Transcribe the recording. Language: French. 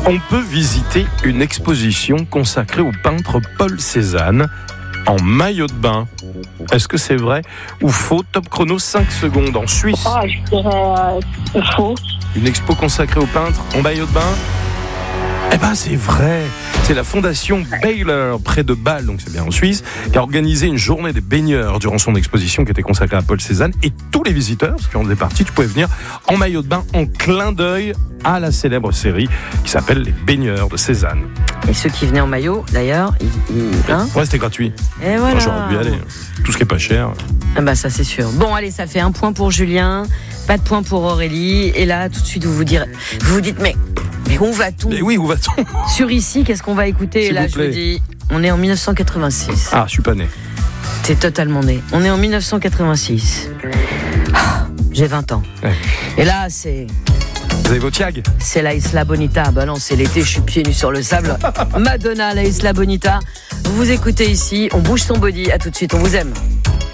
On peut visiter une exposition consacrée au peintre Paul Cézanne en maillot de bain. Est-ce que c'est vrai ou faux? Top chrono, 5 secondes. En Suisse, Je dirais faux. une expo consacrée au peintre en maillot de bain. Eh ben c'est vrai, c'est la fondation Baylor près de Bâle, donc c'est bien en Suisse, qui a organisé une journée des baigneurs durant son exposition qui était consacrée à Paul Cézanne, et tous les visiteurs, ceux qui en faisaient partie, tu pouvais venir en maillot de bain en clin d'œil à la célèbre série qui s'appelle Les Baigneurs de Cézanne. Et ceux qui venaient en maillot, d'ailleurs, Ouais, c'était gratuit. Et voilà. J'aurais dû y aller. Tout ce qui est pas cher. Ah bah ça c'est sûr. Bon allez, ça fait 1 point pour Julien, pas de point pour Aurélie. Et là, tout de suite, vous vous dites mais où va-t-on? Mais oui, où va-t-on? Sur ici, qu'est-ce qu'on va écouter? S'il Et là, vous je plaît. vous dis, on est en 1986. Ah, je suis pas né. T'es totalement né. On est en 1986. J'ai 20 ans. Ouais. Et là, c'est Vous avez vos tiags? la Isla Bonita. Bah non, c'est l'été, je suis pieds nus sur le sable. Madonna, la Isla Bonita. Vous écoutez ici, on bouge son body. À tout de suite, on vous aime.